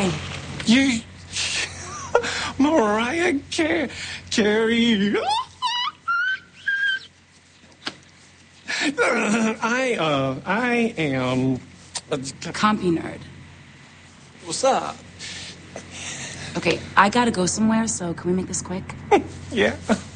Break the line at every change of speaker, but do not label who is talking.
Fine.
You... Mariah Carey. I am...
Compy nerd.
What's up?
Okay, I gotta go somewhere, so can we make this quick?
Yeah.